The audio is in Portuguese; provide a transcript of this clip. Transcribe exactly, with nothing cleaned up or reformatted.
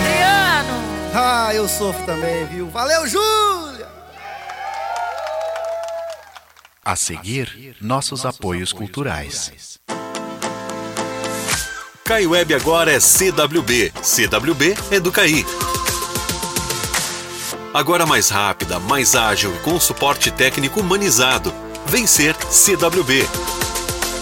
Adriano! Ah, eu sofro também, viu? Valeu, Júlia! A seguir, nossos apoios culturais. CaiWeb agora é C W B. C W B é do Cai. Agora mais rápida, mais ágil e com suporte técnico humanizado. Vem ser C W B.